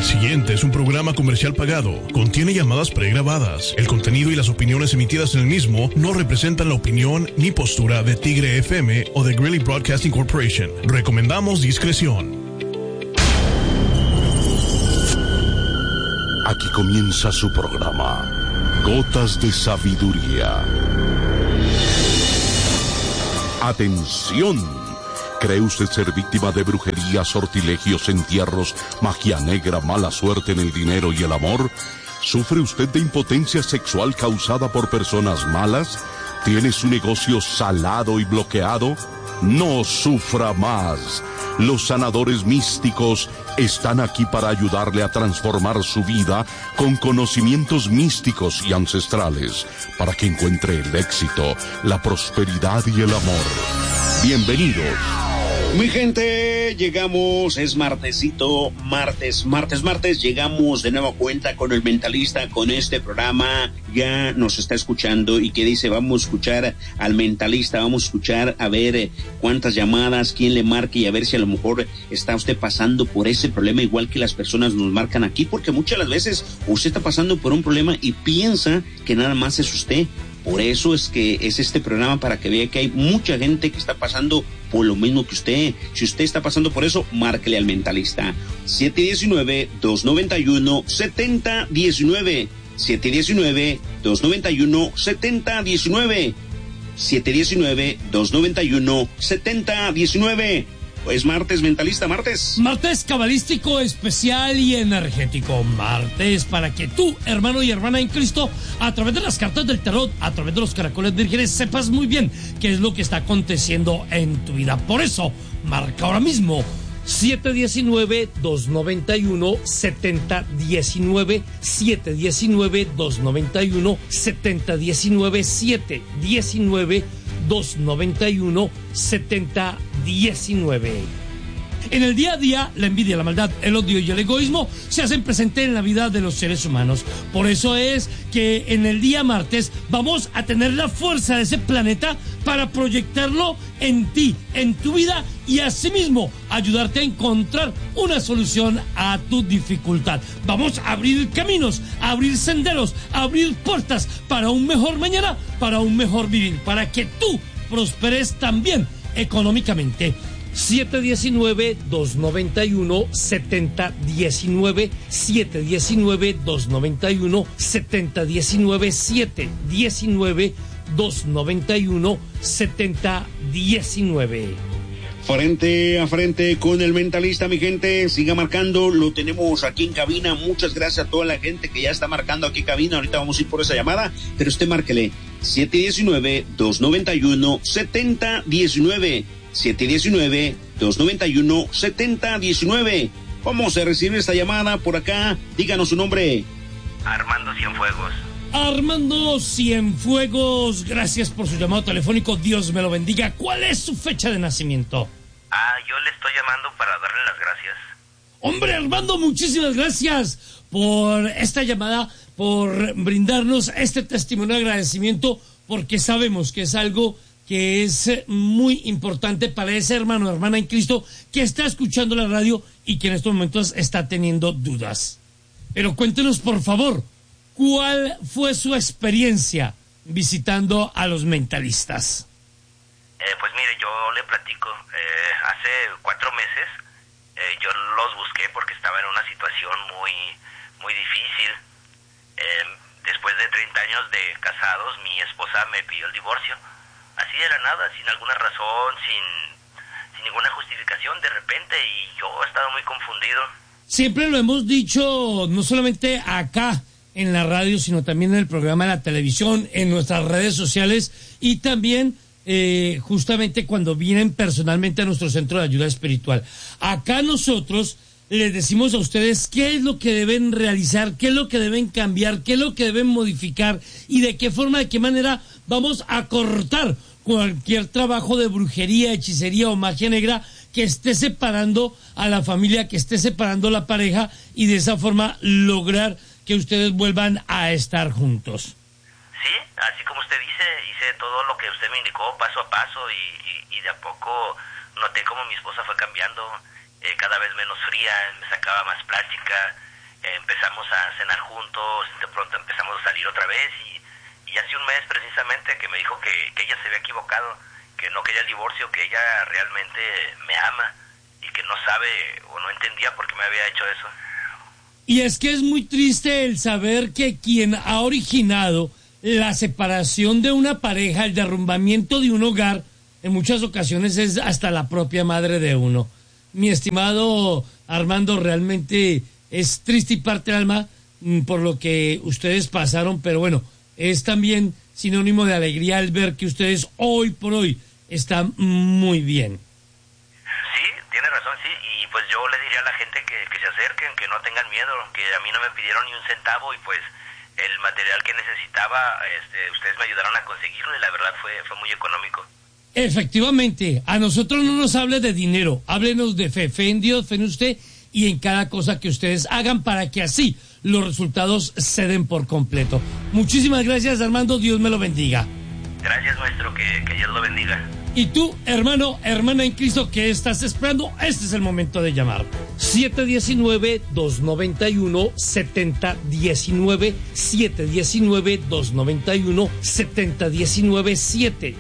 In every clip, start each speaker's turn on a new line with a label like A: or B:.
A: El siguiente es un programa comercial pagado. Contiene llamadas pregrabadas. El contenido y las opiniones emitidas en el mismo no representan la opinión ni postura de Tigre FM o de Greeley Broadcasting Corporation. Recomendamos discreción.
B: Aquí comienza su programa, Gotas de Sabiduría. ¡Atención! ¿Cree usted ser víctima de brujería, sortilegios, entierros, magia negra, mala suerte en el dinero y el amor? ¿Sufre usted de impotencia sexual causada por personas malas? ¿Tiene su negocio salado y bloqueado? No sufra más. Los sanadores místicos están aquí para ayudarle a transformar su vida con conocimientos místicos y ancestrales, para que encuentre el éxito, la prosperidad y el amor. Bienvenidos.
C: Mi gente, llegamos, es martesito, martes, llegamos de nueva cuenta con el mentalista, con este programa, ya nos está escuchando y que dice, vamos a escuchar al mentalista, vamos a escuchar a ver cuántas llamadas, quién le marque y a ver si a lo mejor está usted pasando por ese problema igual que las personas nos marcan aquí, porque muchas de las veces usted está pasando por un problema y piensa que nada más es usted. Por eso es que es este programa, para que vea que hay mucha gente que está pasando por lo mismo que usted. Si usted está pasando por eso, márquele al mentalista. 719-291-7019. 719-291-7019. 719-291-7019. Es martes, mentalista, martes.
D: Martes cabalístico, especial y energético. Martes para que tú, hermano y hermana en Cristo, a través de las cartas del tarot, a través de los caracoles vírgenes, sepas muy bien qué es lo que está aconteciendo en tu vida. Por eso, marca ahora mismo 719-291-7019, 719-291-7019, 719-291-7019. En el día a día, la envidia, la maldad, el odio y el egoísmo se hacen presentes en la vida de los seres humanos. Por eso es que en el día martes vamos a tener la fuerza de ese planeta para proyectarlo en ti, en tu vida, y asimismo ayudarte a encontrar una solución a tu dificultad. Vamos a abrir caminos, a abrir senderos, a abrir puertas para un mejor mañana, para un mejor vivir, para que tú prosperes también económicamente. 719-291-7019, 719-291-7019, 719-291-7019.
C: Frente a frente con el mentalista, mi gente, siga marcando, lo tenemos aquí en cabina. Muchas gracias a toda la gente que ya está marcando aquí en cabina. Ahorita vamos a ir por esa llamada, pero usted márquele 719-291-7019, 719-291-7019. Vamos a recibir esta llamada por acá. Díganos su nombre.
E: Armando Cienfuegos.
D: Armando Cienfuegos, gracias por su llamado telefónico. Dios me lo bendiga. ¿Cuál es su fecha de nacimiento?
E: Yo le estoy llamando para darle las gracias.
D: Hombre, Armando, muchísimas gracias por esta llamada, por brindarnos este testimonio de agradecimiento, porque sabemos que es algo que es muy importante para ese hermano o hermana en Cristo que está escuchando la radio y que en estos momentos está teniendo dudas. Pero cuéntenos, por favor, ¿cuál fue su experiencia visitando a los mentalistas?
E: Pues mire, yo le platico. Hace 4 meses yo los busqué porque estaba en una situación muy difícil. Después de 30 años de casados, mi esposa me pidió el divorcio. Así de la nada, sin alguna razón, sin ninguna justificación, de repente, y yo estaba muy confundido.
D: Siempre lo hemos dicho, no solamente acá en la radio, sino también en el programa de la televisión, en nuestras redes sociales, y también justamente cuando vienen personalmente a nuestro centro de ayuda espiritual. Acá nosotros les decimos a ustedes qué es lo que deben realizar, qué es lo que deben cambiar, qué es lo que deben modificar y de qué forma, de qué manera vamos a cortar cualquier trabajo de brujería, hechicería o magia negra que esté separando a la familia, que esté separando a la pareja, y de esa forma lograr que ustedes vuelvan a estar juntos.
E: Sí, así como usted dice, hice todo lo que usted me indicó paso a paso y de a poco noté como mi esposa fue cambiando, cada vez menos fría, me sacaba más plática, empezamos a cenar juntos, de pronto empezamos a salir otra vez y hace un mes precisamente que me dijo que ella se había equivocado, que no quería el divorcio, que ella realmente me ama y que no sabe o no entendía por qué me había hecho eso.
D: Y es que es muy triste el saber que quien ha originado la separación de una pareja, el derrumbamiento de un hogar, en muchas ocasiones es hasta la propia madre de uno. Mi estimado Armando, realmente es triste y parte el alma por lo que ustedes pasaron, pero bueno, es también sinónimo de alegría el ver que ustedes hoy por hoy están muy bien.
E: Sí, tiene razón, sí, y pues yo le diría a la gente que se acerquen, que no tengan miedo, que a mí no me pidieron ni un centavo y pues el material que necesitaba, ustedes me ayudaron a conseguirlo y la verdad fue muy económico.
D: Efectivamente, a nosotros no nos hable de dinero, háblenos de fe en Dios, fe en usted y en cada cosa que ustedes hagan para que así los resultados se den por completo. Muchísimas gracias, Armando, Dios me lo bendiga.
E: Gracias, maestro, que Dios lo bendiga.
D: Y tú, hermano, hermana en Cristo, ¿qué estás esperando? Este es el momento de llamar. 719-291-7019, 719-291-7019,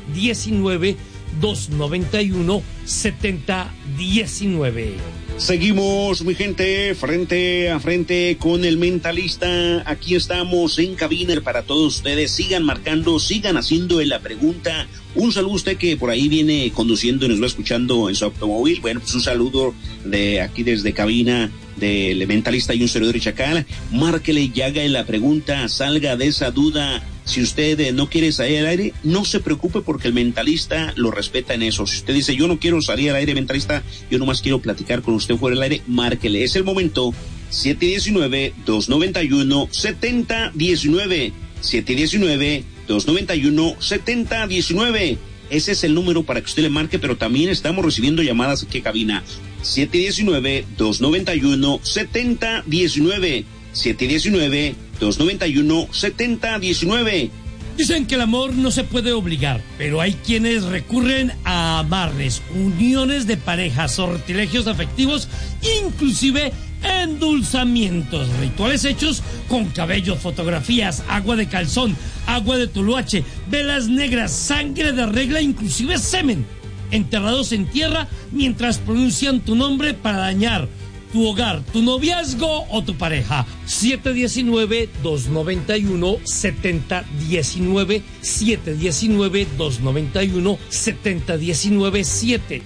D: 719-291-7019.
C: Seguimos, mi gente, frente a frente con el mentalista. Aquí estamos en cabina para todos ustedes. Sigan marcando, sigan haciendo la pregunta. Un saludo a usted que por ahí viene conduciendo y nos va escuchando en su automóvil. Bueno, pues un saludo de aquí desde cabina del mentalista y un servidor de Chacal. Márquele y haga la pregunta, salga de esa duda. Si usted no quiere salir al aire, no se preocupe porque el mentalista lo respeta en eso. Si usted dice, yo no quiero salir al aire, mentalista, yo nomás quiero platicar con usted fuera del aire, márquele. Es el momento. 719-291-7019. 719-291-7019. Ese es el número para que usted le marque, pero también estamos recibiendo llamadas aquí a cabina. 719-291-7019. 719-291-7019.
D: Dicen que el amor no se puede obligar, pero hay quienes recurren a amarres, uniones de parejas, sortilegios afectivos, inclusive endulzamientos, rituales hechos con cabellos, fotografías, agua de calzón, agua de tuluache, velas negras, sangre de regla, inclusive semen, enterrados en tierra mientras pronuncian tu nombre para dañar tu hogar, tu noviazgo o tu pareja. 719-291-7019, 719-291-7019,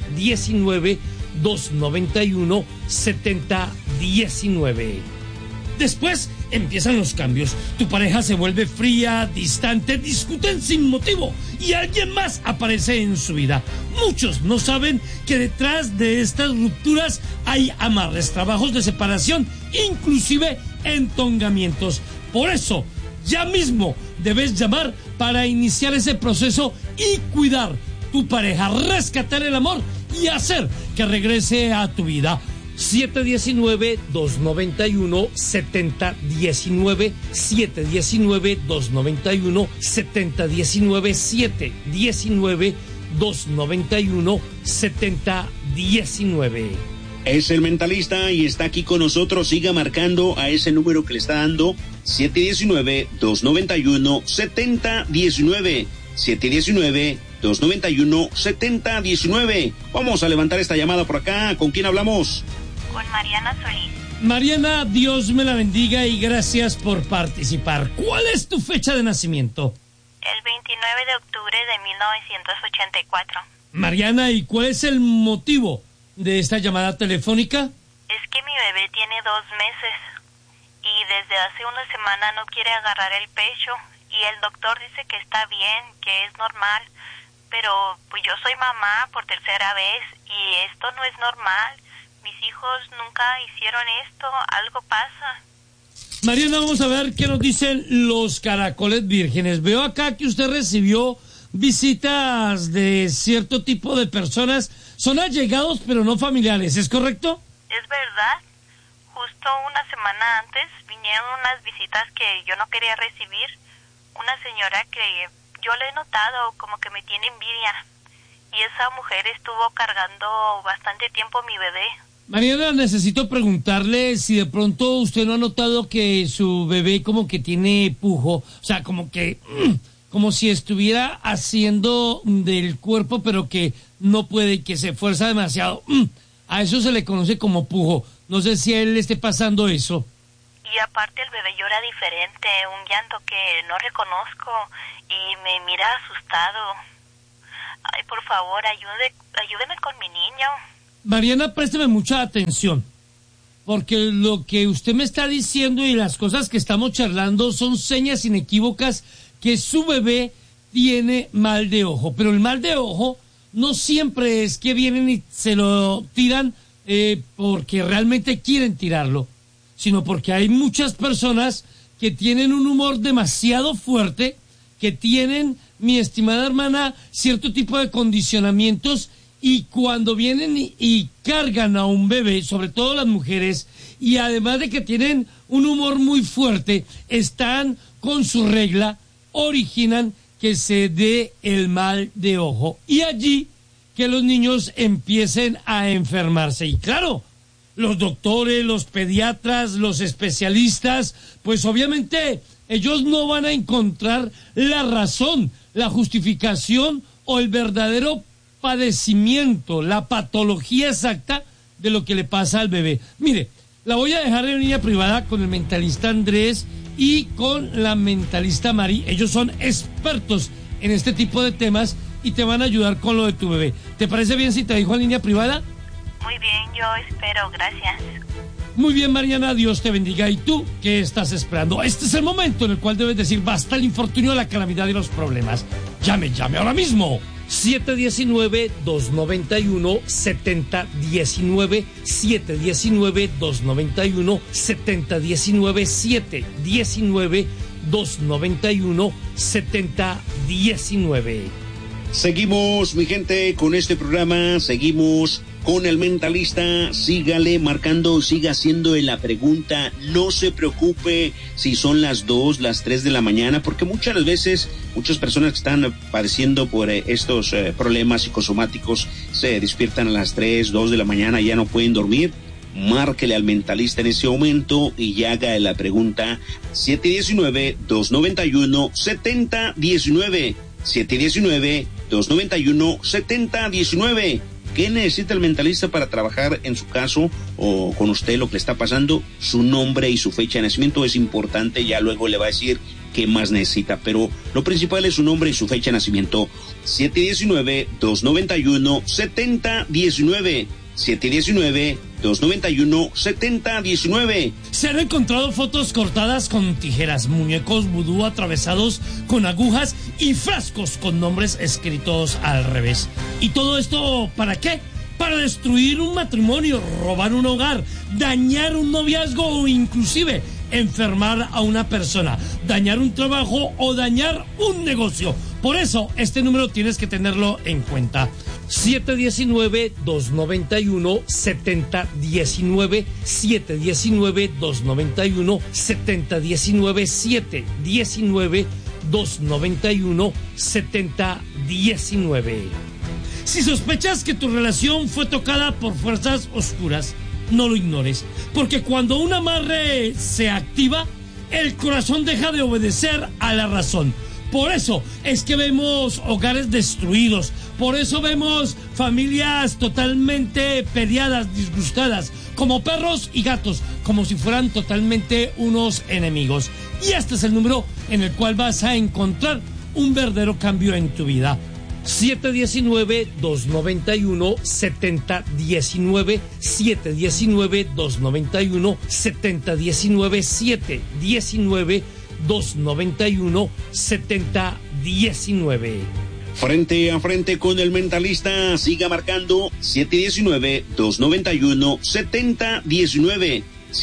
D: 719-291-7019. Después empiezan los cambios. Tu pareja se vuelve fría, distante, discuten sin motivo y alguien más aparece en su vida. Muchos no saben que detrás de estas rupturas hay amarres, trabajos de separación, inclusive entongamientos. Por eso, ya mismo debes llamar para iniciar ese proceso y cuidar tu pareja, rescatar el amor y hacer que regrese a tu vida. 719-291-7019, 719-291-7019, 719-291-7019.
C: Es el mentalista y está aquí con nosotros. Siga marcando a ese número que le está dando, 719-291-7019, 719-291-7019. Vamos a levantar esta llamada por acá. ¿Con quién hablamos?
F: Con Mariana Solís.
D: Mariana, Dios me la bendiga y gracias por participar. ¿Cuál es tu fecha de nacimiento?
F: El 29 de octubre de 1984.
D: Mariana, ¿y cuál es el motivo de esta llamada telefónica?
F: Es que mi bebé tiene 2 meses y desde hace una semana no quiere agarrar el pecho y el doctor dice que está bien, que es normal, pero pues yo soy mamá por 3ª vez y esto no es normal. Mis hijos nunca hicieron esto, algo pasa.
D: Mariana, vamos a ver qué nos dicen los caracoles vírgenes. Veo acá que usted recibió visitas de cierto tipo de personas. Son allegados, pero no familiares, ¿es correcto?
F: Es verdad. Justo una semana antes vinieron unas visitas que yo no quería recibir. Una señora que yo le he notado como que me tiene envidia. Y esa mujer estuvo cargando bastante tiempo mi bebé.
D: Mariana, necesito preguntarle si de pronto usted no ha notado que su bebé como que tiene pujo, o sea, como que, como si estuviera haciendo del cuerpo, pero que no puede, que se esfuerza demasiado. A eso se le conoce como pujo. No sé si a él le esté pasando eso.
F: Y aparte el bebé llora diferente, un llanto que no reconozco y me mira asustado. Ay, por favor, ayúdeme con mi niño.
D: Mariana, présteme mucha atención, porque lo que usted me está diciendo y las cosas que estamos charlando son señas inequívocas que su bebé tiene mal de ojo. Pero el mal de ojo no siempre es que vienen y se lo tiran porque realmente quieren tirarlo, sino porque hay muchas personas que tienen un humor demasiado fuerte, que tienen, mi estimada hermana, cierto tipo de condicionamientos, y cuando vienen y cargan a un bebé, sobre todo las mujeres, y además de que tienen un humor muy fuerte, están con su regla, originan que se dé el mal de ojo. Y allí que los niños empiecen a enfermarse. Y claro, los doctores, los pediatras, los especialistas, pues obviamente ellos no van a encontrar la razón, la justificación o el verdadero padecimiento, la patología exacta de lo que le pasa al bebé. Mire, la voy a dejar en línea privada con el mentalista Andrés y con la mentalista Mari. Ellos son expertos en este tipo de temas y te van a ayudar con lo de tu bebé. ¿Te parece bien si te dejo en línea privada?
F: Muy bien, yo espero, gracias.
D: Muy bien, Mariana, Dios te bendiga. ¿Y tú qué estás esperando? Este es el momento en el cual debes decir basta el infortunio, la calamidad y los problemas. Llame ahora mismo. 719-291-7019, 719-291-7019, 719-291-7019.
C: Seguimos, mi gente, con este programa, seguimos con el mentalista. Sígale marcando, siga haciendo la pregunta, no se preocupe si son las 2, las 3 de la mañana, porque muchas veces, muchas personas que están padeciendo por estos problemas psicosomáticos se despiertan a las 3, 2 de la mañana, ya no pueden dormir. Márquele al mentalista en ese momento y haga la pregunta. 719-291-7019, 719-291-7019. ¿Qué necesita el mentalista para trabajar en su caso o con usted lo que le está pasando? Su nombre y su fecha de nacimiento es importante, ya luego le va a decir qué más necesita, pero lo principal es su nombre y su fecha de nacimiento. 719-291-7019, 719-291-7019.
D: Se han encontrado fotos cortadas con tijeras, muñecos vudú atravesados con agujas y frascos con nombres escritos al revés. ¿Y todo esto para qué? Para destruir un matrimonio, robar un hogar, dañar un noviazgo o inclusive enfermar a una persona, dañar un trabajo o dañar un negocio. Por eso, este número tienes que tenerlo en cuenta. 719-291-7019, 719-291-7019, 719-291-7019. Si sospechas que tu relación fue tocada por fuerzas oscuras, no lo ignores, porque cuando un amarre se activa, el corazón deja de obedecer a la razón. Por eso es que vemos hogares destruidos, por eso vemos familias totalmente peleadas, disgustadas, como perros y gatos, como si fueran totalmente unos enemigos. Y este es el número en el cual vas a encontrar un verdadero cambio en tu vida. 719-291-7019, 719-291-7019, 719-291-7019.
C: Frente a frente con el mentalista, siga marcando 719-291-7019,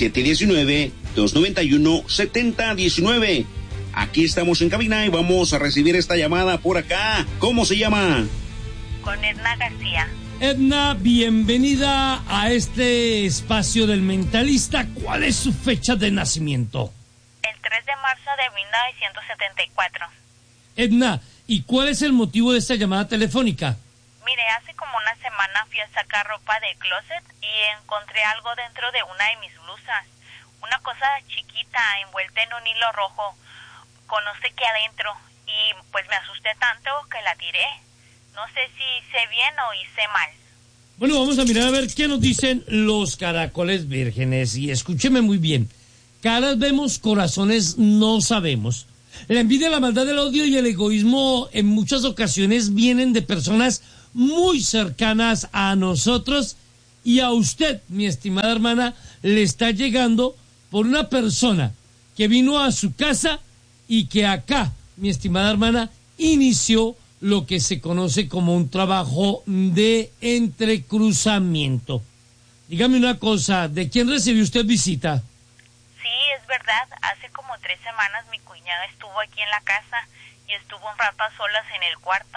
C: 719-291-7019. Aquí estamos en cabina y vamos a recibir esta llamada por acá. ¿Cómo se llama?
F: Con Edna García.
D: Edna, bienvenida a este espacio del mentalista. ¿Cuál es su fecha de nacimiento?
F: El 3 de marzo de 1974.
D: Edna, ¿y cuál es el motivo de esta llamada telefónica?
F: Mire, hace como una semana fui a sacar ropa del closet y encontré algo dentro de una de mis blusas. Una cosa chiquita envuelta en un hilo rojo con no sé qué adentro. Y pues me asusté tanto que la tiré. No sé si hice bien o hice mal.
D: Bueno, vamos a mirar a ver qué nos dicen los caracoles vírgenes. Y escúcheme muy bien. Caras vemos, corazones no sabemos. La envidia, la maldad, el odio y el egoísmo en muchas ocasiones vienen de personas muy cercanas a nosotros, y a usted, mi estimada hermana, le está llegando por una persona que vino a su casa y que acá, mi estimada hermana, inició lo que se conoce como un trabajo de entrecruzamiento. Dígame una cosa, ¿de quién recibió usted visita?
F: Sí, es verdad. Hace como 3 semanas mi cuñada estuvo aquí en la casa y estuvo un rato a solas en el cuarto.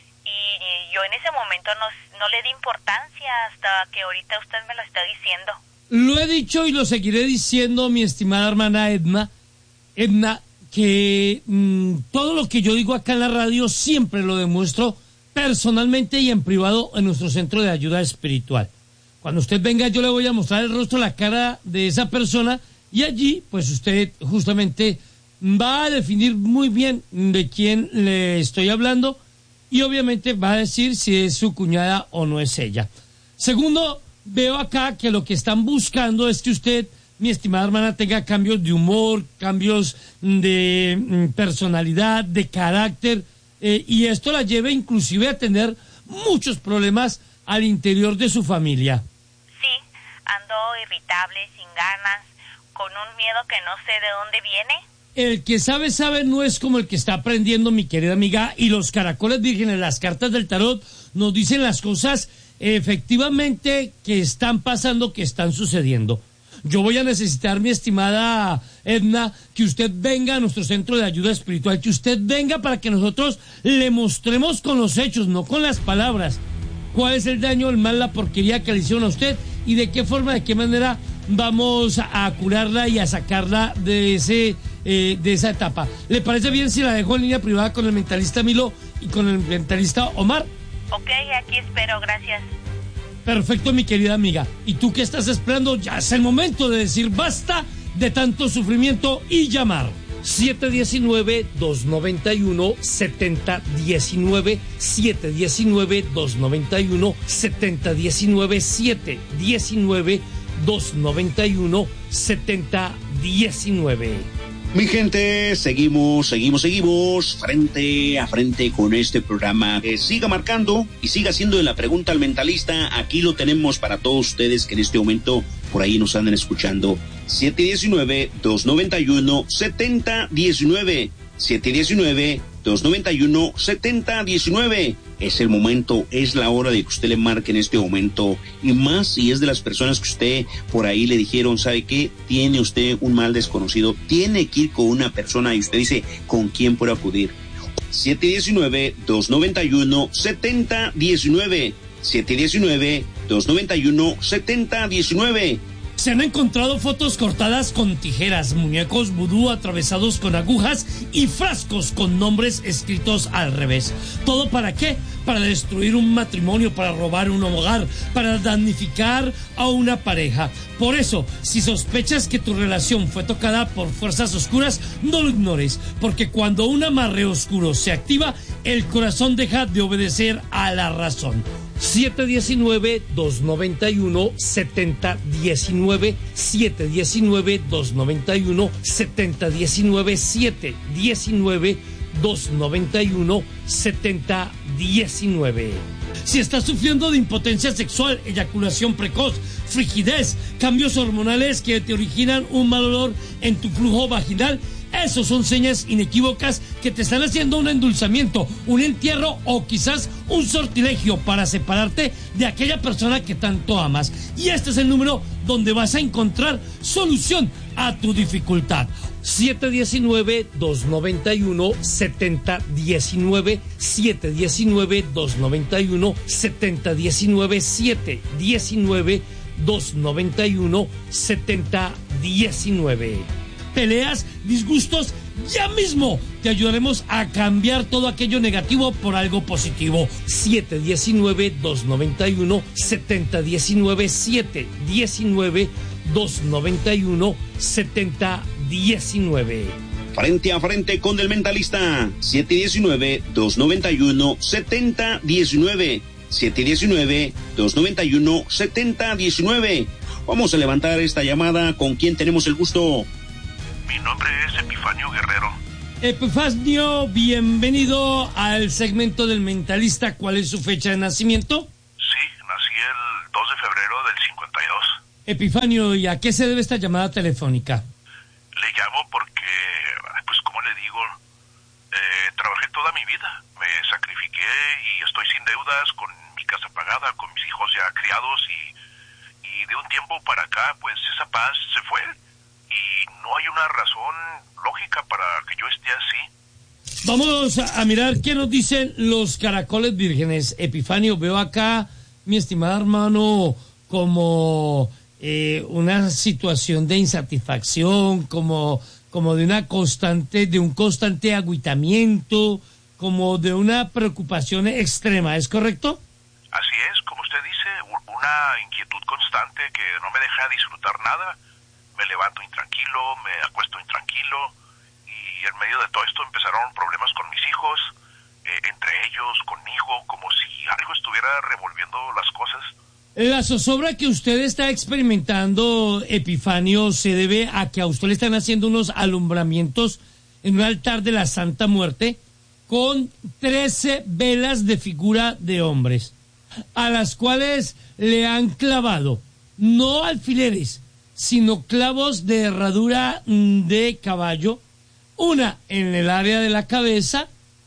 F: Y yo en ese momento no le di importancia hasta que ahorita usted me lo está diciendo.
D: Lo he dicho y lo seguiré diciendo, mi estimada hermana Edna. Edna, que todo lo que yo digo acá en la radio siempre lo demuestro personalmente y en privado en nuestro centro de ayuda espiritual. Cuando usted venga, yo le voy a mostrar el rostro, la cara de esa persona, y allí pues usted justamente va a definir muy bien de quién le estoy hablando, y obviamente va a decir si es su cuñada o no es ella. Segundo, veo acá que lo que están buscando es que usted, mi estimada hermana, tenga cambios de humor, cambios de personalidad, de carácter, y esto la lleve inclusive a tener muchos problemas al interior de su familia.
F: Sí, ando irritable, sin ganas, con un miedo que no sé de dónde viene.
D: El que sabe, sabe, no es como el que está aprendiendo, mi querida amiga, y los caracoles vírgenes, las cartas del tarot, nos dicen las cosas efectivamente que están pasando, que están sucediendo. Yo voy a necesitar, mi estimada Edna, que usted venga a nuestro centro de ayuda espiritual, que usted venga para que nosotros le mostremos con los hechos, no con las palabras, cuál es el daño, el mal, la porquería que le hicieron a usted y de qué forma, de qué manera vamos a curarla y a sacarla de esa etapa. ¿Le parece bien si la dejo en línea privada con el mentalista Milo y con el mentalista Omar?
F: Ok, aquí espero, gracias.
D: Perfecto, mi querida amiga. ¿Y tú qué estás esperando? Ya es el momento de decir basta de tanto sufrimiento y llamar. 719-291-7019, 719-291-7019, 719-291-7019.
C: Mi gente, seguimos frente a frente con este programa. Siga marcando y siga haciendo la pregunta al mentalista. Aquí lo tenemos para todos ustedes que en este momento por ahí nos andan escuchando. 719-291-7019. 719-291-7019. Es el momento, es la hora de que usted le marque en este momento. Y más si es de las personas que usted por ahí le dijeron, ¿sabe qué? Tiene usted un mal desconocido, tiene que ir con una persona y usted dice, ¿con quién puede acudir? 719-291-7019. 719-291-7019.
D: Se han encontrado fotos cortadas con tijeras, muñecos vudú atravesados con agujas y frascos con nombres escritos al revés. ¿Todo para qué? Para destruir un matrimonio, para robar un hogar, para damnificar a una pareja. Por eso, si sospechas que tu relación fue tocada por fuerzas oscuras, no lo ignores, porque cuando un amarre oscuro se activa, el corazón deja de obedecer a la razón. 719-291-7019, 719-291-7019, 719-291-7019. Si estás sufriendo de impotencia sexual, eyaculación precoz, frigidez, cambios hormonales que te originan un mal olor en tu flujo vaginal, esos son señas inequívocas que te están haciendo un endulzamiento, un entierro o quizás un sortilegio para separarte de aquella persona que tanto amas. Y este es el número donde vas a encontrar solución a tu dificultad. 719-291-7019, 719-291-7019, 719-291-7019. Peleas, disgustos, Ya mismo te ayudaremos a cambiar todo aquello negativo por algo positivo. 719-291-7019. 719-291-7019.
C: Frente a frente con el mentalista. 719-291-7019. 719-291-7019. Vamos a levantar esta llamada. ¿Con quién tenemos el gusto?
G: Mi nombre es Epifanio Guerrero.
D: Epifanio, bienvenido al segmento del mentalista. ¿Cuál es su fecha de nacimiento?
G: Sí, nací el 2 de febrero del 52.
D: Epifanio, ¿y a qué se debe esta llamada telefónica?
G: Le llamo porque, pues, ¿cómo le digo? Trabajé toda mi vida. Me sacrifiqué y estoy sin deudas, con mi casa pagada, con mis hijos ya criados y de un tiempo para acá, pues, esa paz se fue. Y no hay una razón lógica para que yo esté así.
D: Vamos a mirar qué nos dicen los caracoles vírgenes. Epifanio, veo acá, mi estimado hermano, como una situación de insatisfacción, como de un constante agüitamiento, como de una preocupación extrema, ¿es correcto?
G: Así es, como usted dice, una inquietud constante que no me deja disfrutar nada. Me levanto intranquilo, me acuesto intranquilo y en medio de todo esto empezaron problemas con mis hijos, entre ellos, conmigo, como si algo estuviera revolviendo las cosas.
D: La zozobra que usted está experimentando, Epifanio, se debe a que a usted le están haciendo unos alumbramientos en un altar de la Santa Muerte con 13 velas de figura de hombres, a las cuales le han clavado no alfileres, sino clavos de herradura de caballo, una en el área de la cabeza,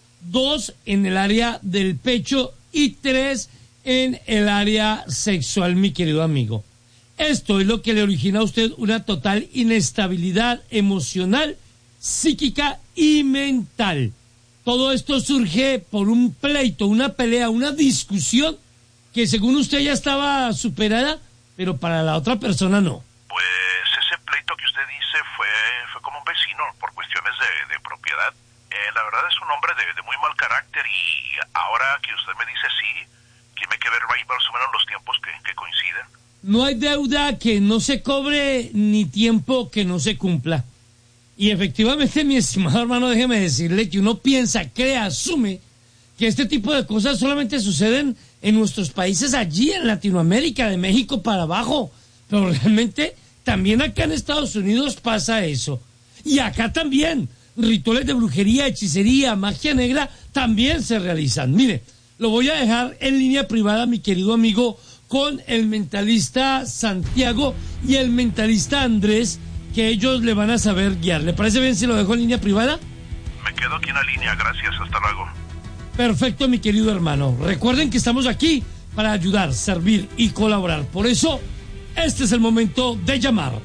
D: 2 en el área del pecho y 3 en el área sexual, mi querido amigo. Esto es lo que le origina a usted una total inestabilidad emocional, psíquica y mental. Todo esto surge por un pleito, una pelea, una discusión que según usted ya estaba superada, pero para la otra persona no.
G: Pues ese pleito que usted dice fue como un vecino por cuestiones de propiedad. La verdad es un hombre de muy mal carácter y ahora que usted me dice sí, tiene que ver ahí más o menos los tiempos que coinciden.
D: No hay deuda que no se cobre ni tiempo que no se cumpla. Y efectivamente, mi estimado hermano, déjeme decirle que uno piensa, cree, asume que este tipo de cosas solamente suceden en nuestros países allí en Latinoamérica, de México para abajo. Pero realmente también acá en Estados Unidos pasa eso. Y acá también rituales de brujería, hechicería, magia negra también se realizan. Mire, lo voy a dejar en línea privada, mi querido amigo, con el mentalista Santiago y el mentalista Andrés, que ellos le van a saber guiar. ¿Le parece bien si lo dejo en línea privada?
G: Me quedo aquí en la línea, gracias, hasta luego.
D: Perfecto, mi querido hermano. Recuerden que estamos aquí para ayudar, servir y colaborar. Por eso, este es el momento de llamar.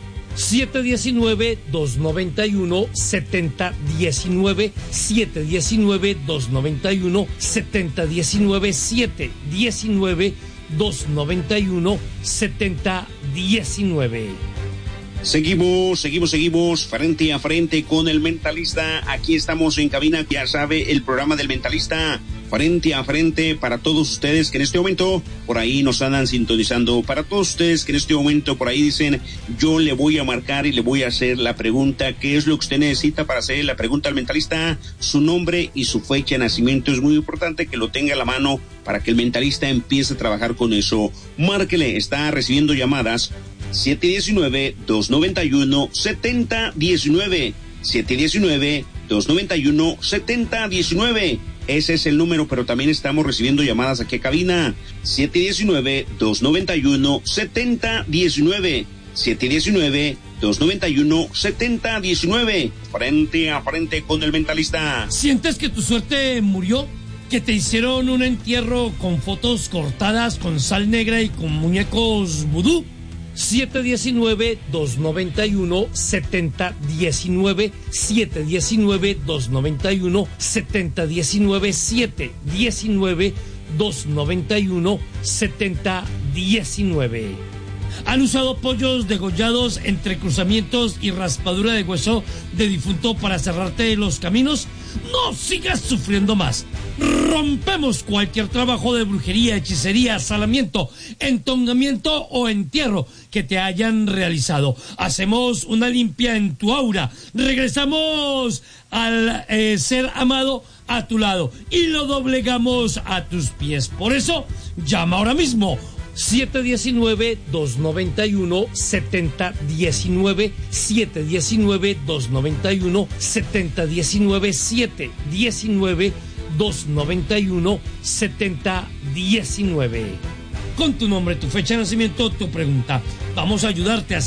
D: 719-291-7019, 719-291-7019, 719-291-7019.
C: Seguimos frente a frente con el mentalista. Aquí estamos en cabina, ya sabe, el programa del mentalista frente a frente para todos ustedes que en este momento por ahí nos andan sintonizando, para todos ustedes que en este momento por ahí dicen, yo le voy a marcar y le voy a hacer la pregunta. ¿Qué es lo que usted necesita para hacer la pregunta al mentalista? Su nombre y su fecha de nacimiento es muy importante que lo tenga a la mano para que el mentalista empiece a trabajar con eso. Márquele, está recibiendo llamadas. 719-291-7019, 719-291-7019. Ese es el número, pero también estamos recibiendo llamadas aquí a cabina. 719-291-7019, 719-291-7019. Frente a frente con el mentalista.
D: ¿Sientes que tu suerte murió? ¿Que te hicieron un entierro con fotos cortadas, con sal negra y con muñecos vudú? 719-291-7019, 719-291-7019, 719-291-7019. ¿Han usado pollos degollados entre cruzamientos y raspadura de hueso de difunto para cerrarte los caminos? No sigas sufriendo más. Rompemos cualquier trabajo de brujería, hechicería, salamiento, entongamiento o entierro que te hayan realizado. Hacemos una limpia en tu aura. Regresamos al ser amado a tu lado y lo doblegamos a tus pies. Por eso, llama ahora mismo. 719-291-7019, 719-291-7019, 719-291-7019. Con tu nombre, tu fecha de nacimiento, tu pregunta. Vamos a ayudarte a